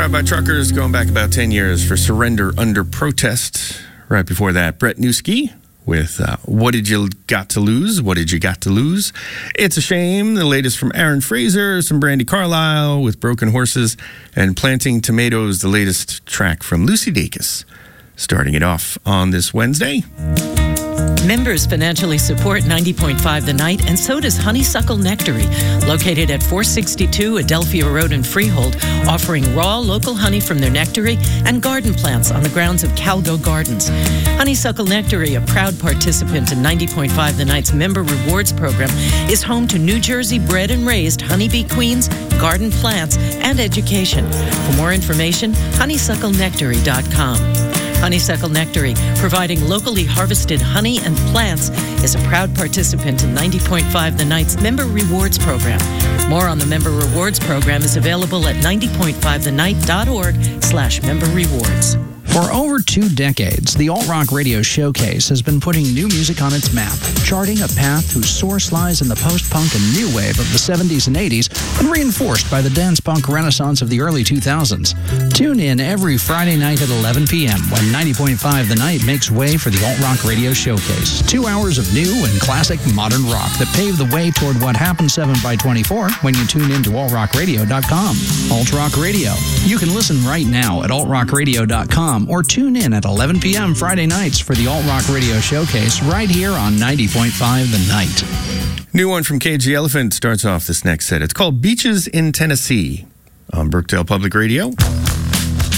Drive-By Truckers going back about 10 years for Surrender Under Protest. Right before that, Brett Newski with What Did You Got to Lose? What Did You Got to Lose? It's a Shame, the latest from Aaron Fraser, some Brandy Carlisle with Broken Horses, and Planting Tomatoes, the latest track from Lucy Dacus. Starting it off on this Wednesday. Members financially support 90.5 The Night, and so does Honeysuckle Nectary, located at 462 Adelphia Road in Freehold, offering raw local honey from their nectary and garden plants on the grounds of Calgo Gardens. Honeysuckle Nectary, a proud participant in 90.5 The Night's member rewards program, is home to New Jersey bred and raised honeybee queens, garden plants, and education. For more information, honeysucklenectary.com. Honeysuckle Nectary, providing locally harvested honey and plants, is a proud participant in 90.5 The Night's Member Rewards Program. More on the Member Rewards Program is available at 90.5thenight.org/member rewards. For over 2 decades, the Alt Rock Radio Showcase has been putting new music on its map, charting a path whose source lies in the post-punk and new wave of the 70s and 80s and reinforced by the dance-punk renaissance of the early 2000s. Tune in every Friday night at 11 p.m. when 90.5 The Night makes way for the Alt Rock Radio Showcase. 2 hours of new and classic modern rock that pave the way toward what happens 7x24 when you tune in to altrockradio.com. Alt Rock Radio. You can listen right now at altrockradio.com or tune in at 11 p.m. Friday nights for the Alt Rock Radio Showcase right here on 90.5 The Night. New one from Cage the Elephant starts off this next set. It's called Beaches in Tennessee on Brookdale Public Radio.